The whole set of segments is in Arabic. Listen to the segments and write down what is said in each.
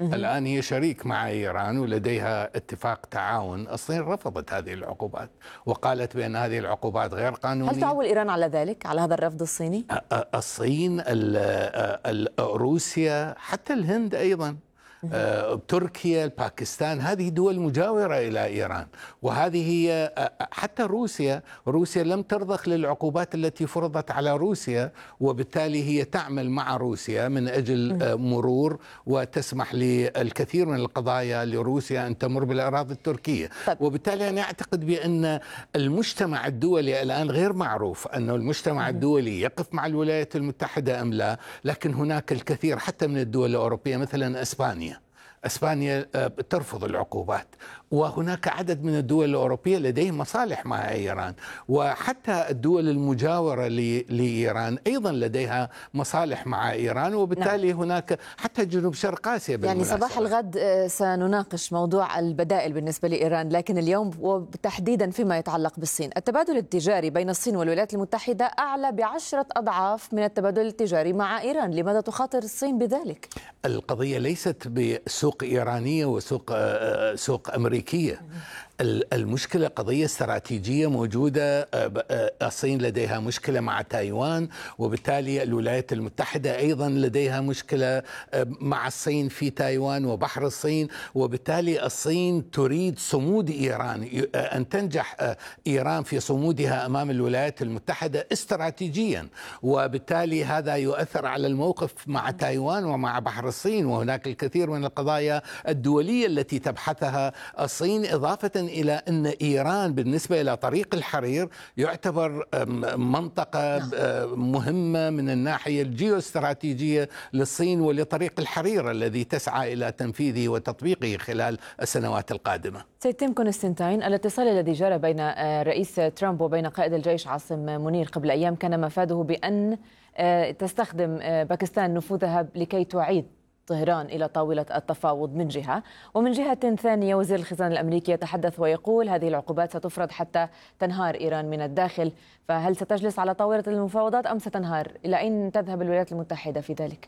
الآن هي شريك مع إيران ولديها اتفاق تعاون. الصين رفضت هذه العقوبات وقالت بأن هذه العقوبات غير قانونية. هل تعول إيران على ذلك، على هذا الرفض الصيني؟ الصين، روسيا، حتى الهند أيضا، تركيا، باكستان، هذه دول مجاورة إلى إيران. وهذه هي حتى روسيا لم ترضخ للعقوبات التي فرضت على روسيا، وبالتالي هي تعمل مع روسيا من أجل مرور وتسمح للكثير من القضايا لروسيا أن تمر بالأراضي التركية. وبالتالي أنا أعتقد بأن المجتمع الدولي الآن غير معروف أنه المجتمع الدولي يقف مع الولايات المتحدة أم لا، لكن هناك الكثير حتى من الدول الأوروبية، مثلا إسبانيا ترفض العقوبات، وهناك عدد من الدول الأوروبية لديهم مصالح مع إيران، وحتى الدول المجاورة لإيران أيضا لديها مصالح مع إيران، وبالتالي هناك حتى جنوب شرق آسيا بالمناسبة. يعني صباح الغد سنناقش موضوع البدائل بالنسبة لإيران، لكن اليوم وتحديدا فيما يتعلق بالصين، التبادل التجاري بين الصين والولايات المتحدة أعلى ب10 أضعاف من التبادل التجاري مع إيران. لماذا تخاطر الصين بذلك؟ القضية ليست بسوق إيرانية وسوق أمريكية. المشكلة قضية استراتيجية موجودة. الصين لديها مشكلة مع تايوان، وبالتالي الولايات المتحدة أيضا لديها مشكلة مع الصين في تايوان وبحر الصين، وبالتالي الصين تريد صمود إيران، أن تنجح إيران في صمودها أمام الولايات المتحدة استراتيجيا، وبالتالي هذا يؤثر على الموقف مع تايوان ومع بحر الصين. وهناك الكثير من القضايا الدولية التي تبحثها الصين، إضافة إلى أن إيران بالنسبة إلى طريق الحرير يعتبر منطقة مهمة من الناحية الجيوستراتيجية للصين ولطريق الحرير الذي تسعى إلى تنفيذه وتطبيقه خلال السنوات القادمة. سيد تيم كونستانتين، الاتصال الذي جرى بين رئيس ترامب وبين قائد الجيش عاصم منير قبل أيام كان مفاده بأن تستخدم باكستان نفوذها لكي تعيد طهران إلى طاولة التفاوض من جهة، ومن جهة ثانية وزير الخزانة الأمريكي يتحدث ويقول هذه العقوبات ستفرض حتى تنهار إيران من الداخل. فهل ستجلس على طاولة المفاوضات أم ستنهار؟ إلى أين تذهب الولايات المتحدة في ذلك؟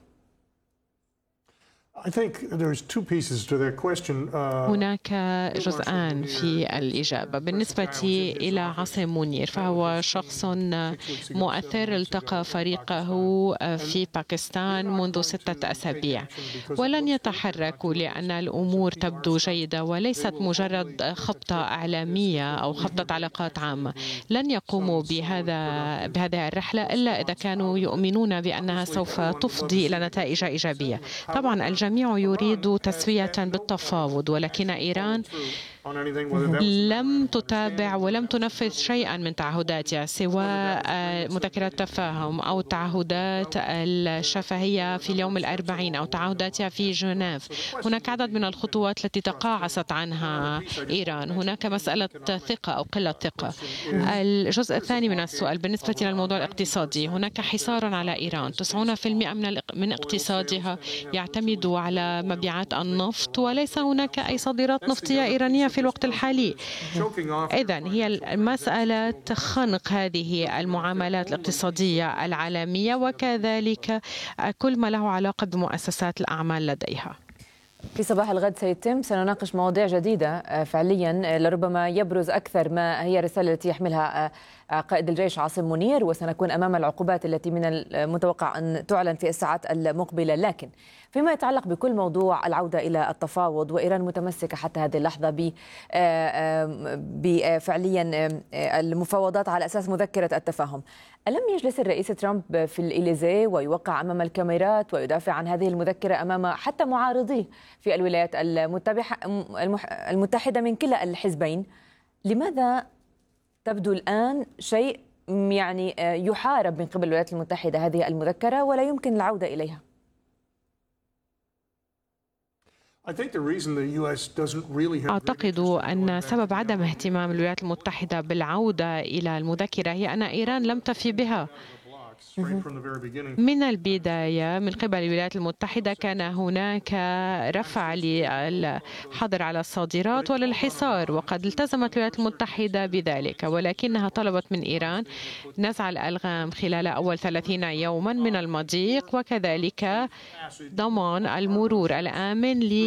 هناك جزءان في الإجابة. بالنسبة إلى عاصم منير فهو شخص مؤثر، التقى فريقه في باكستان منذ 6 أسابيع ولن يتحركوا لأن الأمور تبدو جيدة وليست مجرد خبطة إعلامية أو خبطة علاقات عامة. لن يقوموا بهذه الرحلة إلا إذا كانوا يؤمنون بأنها سوف تفضي إلى نتائج إيجابية. طبعا الجميع يريد تسوية بالتفاوض، ولكن إيران لم تتابع ولم تنفذ شيئا من تعهداتها سواء مذكرات تفاهم أو تعهدات الشفهية في اليوم 40 أو تعهداتها في جنيف. هناك عدد من الخطوات التي تقاعست عنها إيران. هناك مسألة ثقة أو قلة ثقة. الجزء الثاني من السؤال بالنسبة للموضوع الاقتصادي، هناك حصار على إيران. 90% من اقتصادها يعتمد على مبيعات النفط، وليس هناك أي صادرات نفطية إيرانية في الوقت الحالي. إذن هي مسألة خنق هذه المعاملات الاقتصادية العالمية وكذلك كل ما له علاقة بمؤسسات الأعمال لديها. في صباح الغد سيد تيم سنناقش مواضيع جديدة فعليا، لربما يبرز أكثر ما هي الرسالة التي يحملها قائد الجيش عاصم منير، وسنكون أمام العقوبات التي من المتوقع أن تعلن في الساعات المقبلة. لكن فيما يتعلق بكل موضوع العودة إلى التفاوض، وإيران متمسكة حتى هذه اللحظة بفعليا المفاوضات على أساس مذكرة التفاهم، ألم يجلس الرئيس ترامب في الإليزيه ويوقع أمام الكاميرات ويدافع عن هذه المذكرة أمام حتى معارضيه في الولايات المتحدة من كلا الحزبين؟ لماذا تبدو الآن شيء يعني يحارب من قبل الولايات المتحدة هذه المذكرة ولا يمكن العودة إليها؟ أعتقد أن سبب عدم اهتمام الولايات المتحدة بالعودة إلى المذكرة هي أن إيران لم تفي بها. من البداية من قبل الولايات المتحدة كان هناك رفع للحظر على الصادرات وللحصار، وقد التزمت الولايات المتحدة بذلك، ولكنها طلبت من إيران نزع الألغام خلال أول 30 يوما من المضيق، وكذلك ضمان المرور الآمن